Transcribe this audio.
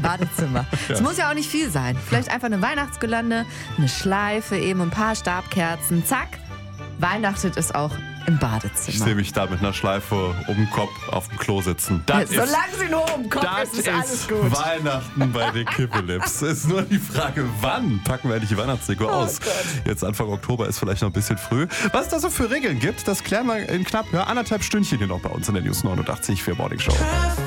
Badezimmer. Es muss ja auch nicht viel sein. Vielleicht einfach eine Weihnachtsgelande, eine Schleife, eben ein paar Stabkerzen. Zack, weihnachtet es auch im Ich Badezimmer. sehe mich da mit einer Schleife um den Kopf auf dem Klo sitzen. Solange sie nur um den Kopf ist, ist alles gut. Weihnachten bei den Kippelips. Es ist nur die Frage, wann packen wir endlich die Weihnachtsdeko aus? Gott. Jetzt Anfang Oktober ist vielleicht noch ein bisschen früh. Was es da so für Regeln gibt, das klären wir in knapp 1,5 Stündchen hier noch bei uns in der News 89 für Morning Show.